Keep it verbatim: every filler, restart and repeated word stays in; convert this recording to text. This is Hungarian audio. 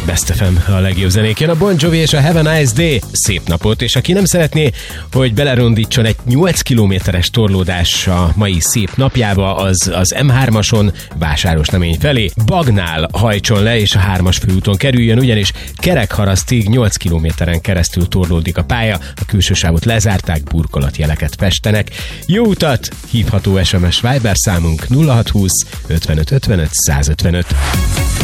Best ef em, a legjobb zenék. Jön a Bon Jovi és a Have a Nice Day. Szép napot, és aki nem szeretné, hogy belerondítson egy nyolc kilométeres torlódás a mai szép napjába, az az em hármason Vásárosnamény felé Bagnál hajtson le, és a hármas főúton kerüljön, ugyanis Kerekharasztig nyolc kilométeren keresztül torlódik a pálya, a külső sávot lezárták, burkolatjeleket festenek. Jó utat! Hívható es em es Viber számunk nulla hat húsz ötvenöt ötvenöt százötvenöt.